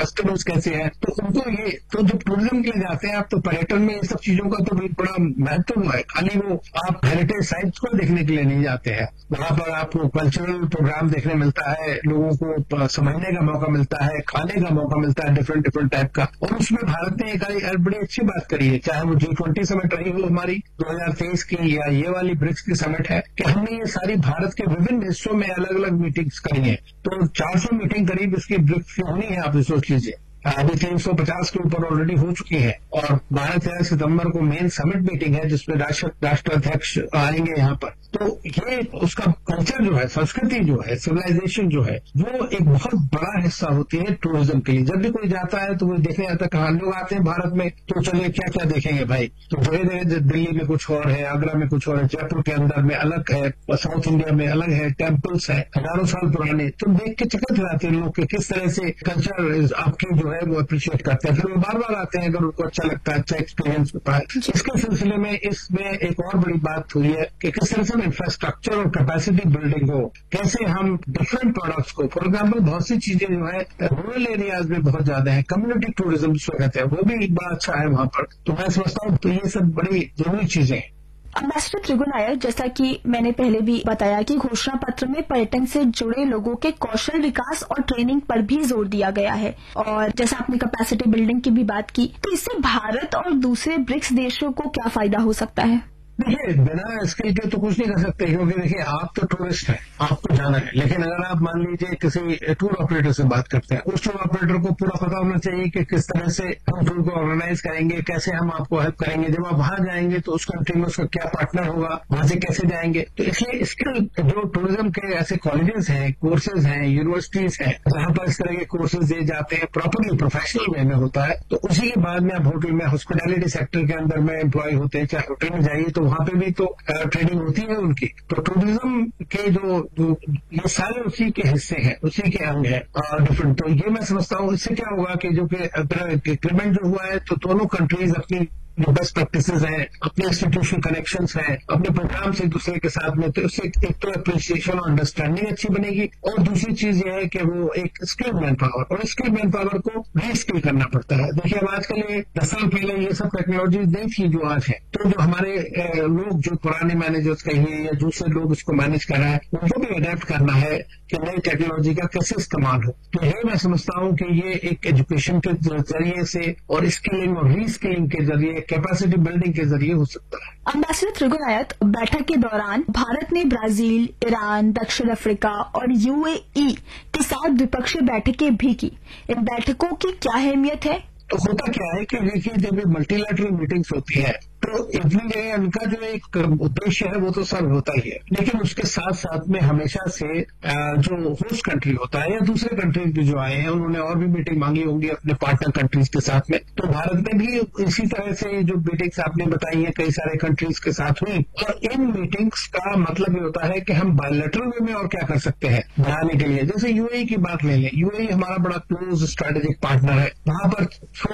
Festivals कैसे हैं, तो उनको ये तो जब टूरिज्म के लिए जाते हैं आप, तो पर्यटन में इन सब चीजों का तो बड़ा महत्व है। खाली वो आप हेरिटेज साइट्स को देखने के लिए नहीं जाते हैं, वहां पर आपको कल्चरल प्रोग्राम देखने मिलता है, लोगों को समझने का मौका मिलता है, खाने का मौका मिलता है डिफरेंट डिफरेंट टाइप का। और उसमें भारत ने एक बड़ी अच्छी बात करी है, चाहे वो G20 समिट रही हो हमारी 2023 की, या ये वाली ब्रिक्स की समिट है, कि हमने ये सारी भारत के विभिन्न हिस्सों में अलग अलग मीटिंग्स करी है। तो 400 मीटिंग करीब इसकी ब्रिक्स की होनी है, आप सोच लीजिए। अभी 350 के ऊपर ऑलरेडी हो चुकी है, और 12-13 सितंबर को मेन समिट मीटिंग है जिसमें राष्ट्राध्यक्ष आएंगे यहाँ पर। तो ये उसका कल्चर जो है, संस्कृति जो है, सिविलाइजेशन जो है, वो एक बहुत बड़ा हिस्सा होती है टूरिज्म के लिए। जब भी कोई जाता है तो वो देखने जाता है, कहाँ लोग आते हैं भारत में, तो चलिए क्या क्या देखेंगे भाई। तो जगह जगह दिल्ली में कुछ और है, आगरा में कुछ और है, जयपुर के अंदर में अलग है, साउथ इंडिया में अलग है, टेम्पल्स है हजारों साल पुराने। तो देख के चकित हो जाते हैं लोग कि किस तरह से कल्चर आपकी जो है वो अप्रिशिएट करते हैं, फिर वो बार बार आते हैं अगर उनको अच्छा लगता है, अच्छा एक्सपीरियंस होता है। इसके सिलसिले में इसमें एक और बड़ी बात हुई है कि किस तरह से इंफ्रास्ट्रक्चर और कैपेसिटी बिल्डिंग हो, कैसे हम डिफरेंट प्रोडक्ट्स को, फॉर एग्जाम्पल बहुत सी चीजें जो है रूरल एरियाज में बहुत ज्यादा है, कम्युनिटी टूरिज्म जिसको कहते हैं, वो भी बड़ा अच्छा है वहां पर। तो मैं समझता हूँ तो ये सब बड़ी जरूरी चीजें हैं। एम्बेसडर त्रिगुण नायर, जैसा कि मैंने पहले भी बताया कि घोषणा पत्र में पर्यटन से जुड़े लोगों के कौशल विकास और ट्रेनिंग पर भी जोर दिया गया है, और जैसा आपने कैपेसिटी बिल्डिंग की भी बात की, तो इससे भारत और दूसरे ब्रिक्स देशों को क्या फायदा हो सकता है? देखिए, बिना स्किल के तो कुछ नहीं कर सकते, क्योंकि देखिए आप तो टूरिस्ट हैं, आपको जाना है, लेकिन अगर आप मान लीजिए किसी टूर ऑपरेटर से बात करते हैं, उस टूर ऑपरेटर को पूरा पता होना चाहिए कि किस तरह से हम टूर को ऑर्गेनाइज करेंगे, कैसे हम आपको हेल्प करेंगे। जब आप वहां जाएंगे तो उस कंट्री में उसका क्या पार्टनर होगा, वहां से कैसे जाएंगे। तो इसलिए स्किल जो टूरिज्म के ऐसे कॉलेजेस हैं, कोर्सेज हैं, यूनिवर्सिटीज हैं, जहां पर इस तरह के कोर्सेज दिए जाते हैं, प्रॉपरली प्रोफेशनल वे में होता है। तो उसी के बाद में आप होटल में, हॉस्पिटैलिटी सेक्टर के अंदर में एम्प्लॉय होते हैं, चाहे होटल में जाइए तो वहां पे भी तो ट्रेनिंग होती है उनकी। तो टूरिज्म के जो ये सारे उसी के हिस्से हैं, उसी के अंग है डिफरेंट। तो ये मैं समझता हूँ इससे क्या होगा कि जो कि एग्रीमेंट जो हुआ है, तो दोनों कंट्रीज अपनी जो बेस्ट प्रैक्टिसेस हैं, अपने इंस्टीट्यूशनल कनेक्शंस हैं, अपने प्रोग्राम्स एक दूसरे के साथ में, तो उससे एक तो अप्रिसिएशन और अंडरस्टैंडिंग अच्छी बनेगी, और दूसरी चीज ये है कि वो एक स्किल मैन पावर, और स्किल मैन पावर को रीस्किल करना पड़ता है। देखिए अब आजकल ये 10 साल पहले ये सब टेक्नोलॉजी नहीं थी जो आज है, तो जो हमारे लोग जो पुराने मैनेजर्स कहिए या दूसरे लोग इसको मैनेज कर रहे हैं, उनको भी अडेप्ट करना है कि नई टेक्नोलॉजी का कैसे इस्तेमाल हो। तो ये मैं समझता हूँ कि ये एक एजुकेशन के जरिए से और स्किलिंग और रीस्किलिंग के जरिए, कैपेसिटी बिल्डिंग के जरिए हो सकता है। एम्बेसडर त्रिगुण नायर, बैठक के दौरान भारत ने ब्राजील, ईरान, दक्षिण अफ्रीका और UAE के साथ द्विपक्षीय बैठकें भी की। इन बैठकों की क्या अहमियत है? तो होता क्या है कि देखिए जब ये मल्टीलैटरल मीटिंग्स होती है तो इतनी जगह उनका जो एक उद्देश्य है वो तो सर्व होता ही है, लेकिन उसके साथ साथ में हमेशा से जो होस्ट कंट्री होता है या दूसरे कंट्रीज भी जो आए हैं उन्होंने और भी मीटिंग मांगी होंगी अपने पार्टनर कंट्रीज के साथ में। तो भारत में भी इसी तरह से जो मीटिंग्स आपने बताई है कई सारे कंट्रीज के साथ हुई, और इन मीटिंग्स का मतलब ये होता है कि हम बायलैटरल वे में और क्या कर सकते हैं बढ़ाने के लिए। जैसे UAE की बात ले लें, UAE हमारा बड़ा क्लोज स्ट्रेटेजिक पार्टनर है, वहां पर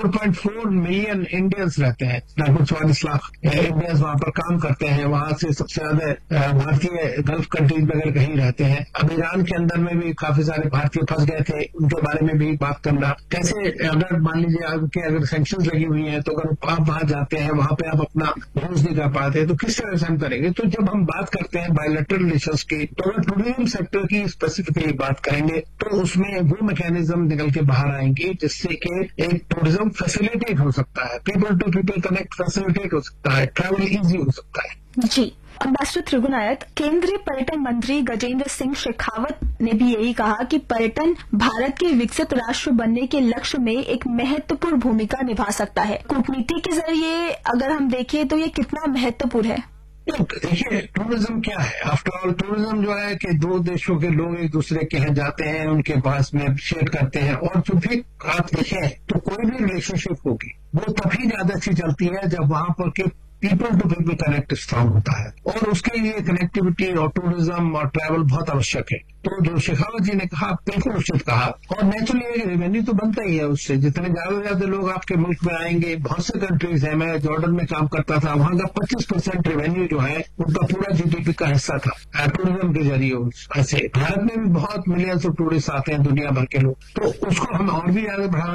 4.4 मिलियन इंडियंस रहते हैं, लगभग 44 लाख इंडियंस वहां पर काम करते हैं। वहां से सबसे ज्यादा भारतीय गल्फ कंट्रीज में अगर कहीं रहते हैं। अब ईरान के अंदर में भी काफी सारे भारतीय फंस गए थे, उनके बारे में भी बात करना, कैसे अगर मान लीजिए आपके अगर सैंक्शंस लगी हुई हैं तो अगर आप वहां जाते हैं, वहां पे आप अपना यूज नहीं कर पाते तो किस तरह से हम करेंगे। तो जब हम बात करते हैं बायलैटरल रिलेशंस की, तो अगर टूरिज्म सेक्टर की स्पेसिफिकली बात करेंगे तो उसमें वो मैकेनिज्म निकल के बाहर आएंगी जिससे कि एक टूरिज्म फैसिलिटेट हो सकता है, people to people connect facilitate हो सकता है, ट्रैवल इजी हो सकता है। जी, एम्बेसडर त्रिगुण नायर, केंद्रीय पर्यटन मंत्री गजेंद्र सिंह शेखावत ने भी यही कहा कि पर्यटन भारत के विकसित राष्ट्र बनने के लक्ष्य में एक महत्वपूर्ण भूमिका निभा सकता है। कूटनीति के जरिए अगर हम देखें तो ये कितना महत्वपूर्ण है? देखिए टूरिज्म क्या है, आफ्टर ऑल टूरिज्म जो है कि दो देशों के लोग एक दूसरे के यहाँ जाते हैं, उनके पास में अप्रिशिएट करते हैं, और जो भी आप देखें तो कोई भी रिलेशनशिप होगी वो तभी ज्यादा अच्छी चलती है जब वहां पर के people to people connect strong होता है, और उसके लिए कनेक्टिविटी और टूरिज्म और ट्रैवल बहुत आवश्यक है। तो जो शेखावत जी ने कहा बिल्कुल उचित कहा, और नेचुरली रेवेन्यू तो बनता ही है उससे, जितने ज्यादा से ज्यादा लोग आपके मुल्क में आएंगे। बहुत से कंट्रीज है, मैं जॉर्डन में काम करता था, वहां का 25% रेवेन्यू जो है उनका पूरा GDP का हिस्सा था टूरिज्म के जरिए। ऐसे भारत में भी बहुत मिलियंस ऑफ टूरिस्ट आते हैं दुनिया भर के लोग, तो उसको हम और भी ज्यादा बढ़ाना